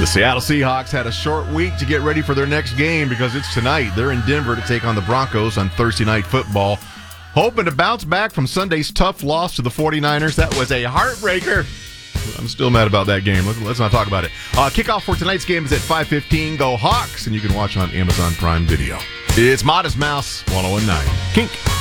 The Seattle Seahawks had a short week to get ready for their next game because it's tonight. They're in Denver to take on the Broncos on Thursday Night Football. Hoping to bounce back from Sunday's tough loss to the 49ers. That was a heartbreaker. I'm still mad about that game. Let's not talk about it. Kickoff for tonight's game is at 5:15. Go Hawks, and you can watch on Amazon Prime Video. It's Modest Mouse 101.9 Kink.